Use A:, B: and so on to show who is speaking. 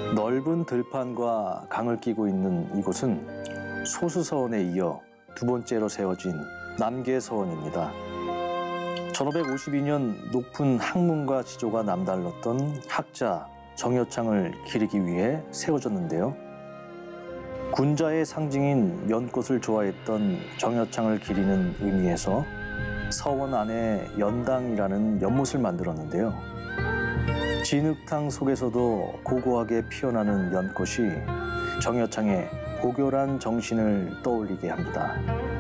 A: 넓은 들판과 강을 끼고 있는 이곳은 소수서원에 이어 두 번째로 세워진 남계서원입니다. 1552년 높은 학문과 지조가 남달랐던 학자 정여창을 기리기 위해 세워졌는데요. 군자의 상징인 연꽃을 좋아했던 정여창을 기리는 의미에서 서원 안에 연당이라는 연못을 만들었는데요. 진흙탕 속에서도 고고하게 피어나는 연꽃이 정여창의 고결한 정신을 떠올리게 합니다.